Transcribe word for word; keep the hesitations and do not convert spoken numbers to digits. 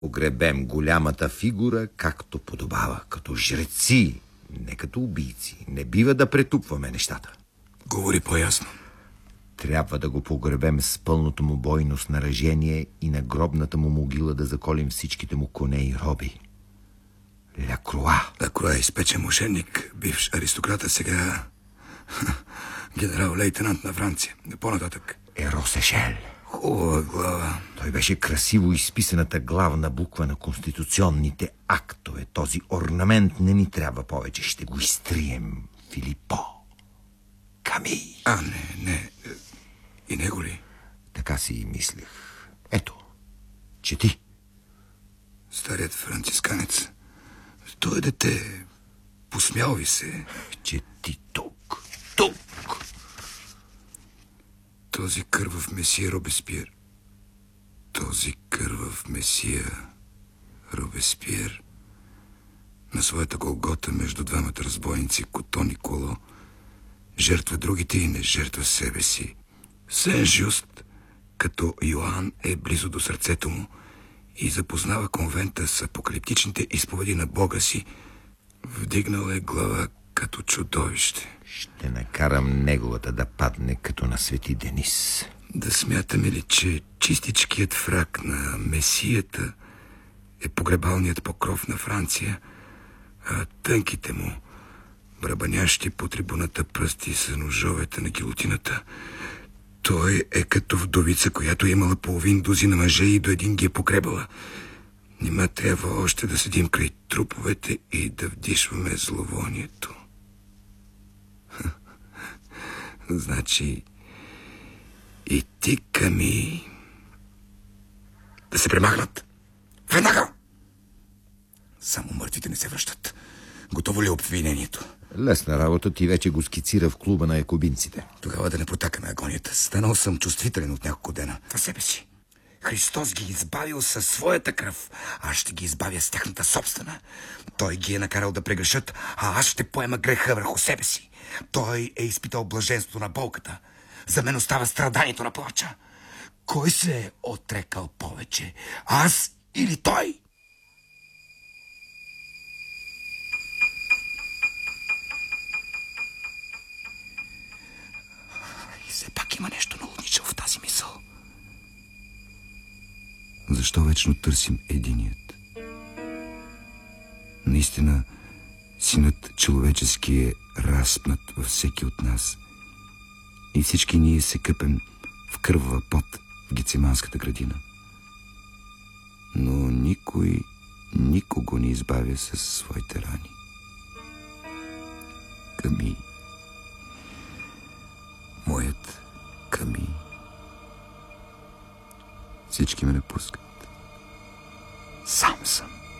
Погребем голямата фигура, както подобава, като жреци, не като убийци. Не бива да претупваме нещата. Говори по-ясно. Трябва да го погребем с пълното му бойно снаряжение и на гробната му могила да заколим всичките му коне и роби. Лакруа. Лакруа е изпечен мошенник, бивш аристократа, сега генерал-лейтенант на Франция. По-нататък. Еросешел. Хубава глава. Той беше красиво изписаната главна буква на конституционните актове. Този орнамент не ни трябва повече. Ще го изтрием. Филипо. Ками. А, не, не. И него ли? Така си и мислех. Ето, чети. Старият францисканец. Той е дете. Посмял ви се. Чети тук. Тук. Този кървав месия Робеспиер. Този кървав месия Робеспиер на своята голгота между двамата разбойници Кото Николо жертва другите и не жертва себе си. Сен-Жюст, като Йоан, е близо до сърцето му и запознава конвента с апокалиптичните изповеди на Бога си. Вдигнал е глава като чудовище. Ще накарам неговата да падне като на Свети Денис. Да смятаме ли, че чистичкият фрак на месията е погребалният покров на Франция, а тънките му, брабанящи по трибуната пръсти са ножовете на гилотината. Той е като вдовица, която е имала половин дузина мъже и до един ги е погребала. Нима трябва още да седим край труповете и да вдишваме зловонието. Значи и ти, Ками, да се премахнат. Веднага! Само мъртвите не се връщат. Готово ли е обвинението? Лесна работа, ти вече го скицира в клуба на якобинците. Тогава да не протакаме агонията. Станал съм чувствителен от няколко дена. Това себе си. Христос ги избавил със своята кръв. Аз ще ги избавя с тяхната собствена. Той ги е накарал да прегрешат, а аз ще поема греха върху себе си. Той е изпитал блаженството на болката. За мен остава страданието на плача. Кой се е отрекал повече? Аз или той? И все пак има нещо налудничаво в тази мисъл. Защо вечно търсим единият? Наистина, синът човечески е разпнат във всеки от нас. И всички ние се къпем в кървава пот в Гециманската градина. Но никой никого не избавя със своите рани. Ками. Моят Ками. Всички ме напускат. Сам съм.